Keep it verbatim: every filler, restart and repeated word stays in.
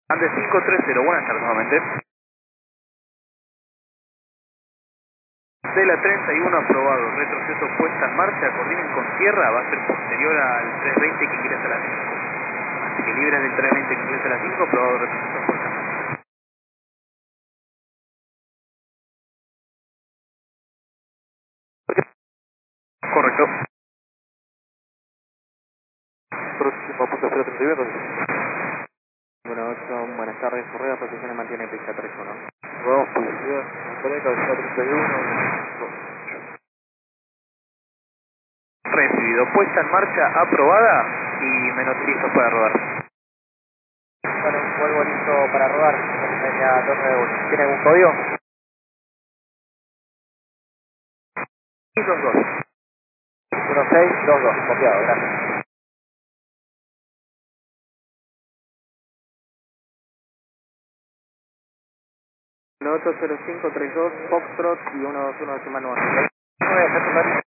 Ande cinco tres cero, buenas tardes nuevamente. Cela treinta y uno aprobado, retroceso puesta en marcha, coordinen con tierra, va a ser posterior al tres veinte que ingresa a las cinco. Así que libres del tres veinte que ingresa a las cinco, aprobado retroceso puesta en marcha. Correcto. Próximo punto cero treinta y uno. Bueno, ocho, buenas tardes, Correo de Protección mantiene pista tres uno. Vamos, publicidad, Montenegro, treinta y uno. Recibido, puesta en marcha, aprobada y me notifico para rodar. Vale, vuelvo listo para rodar. Línea dos nueve uno. ¿Tiene algún código? Y dos dos. uno seis dos dos, copiado, gracias. ocho cero cinco tres dos, Foxtrot y uno dos uno de Manuel.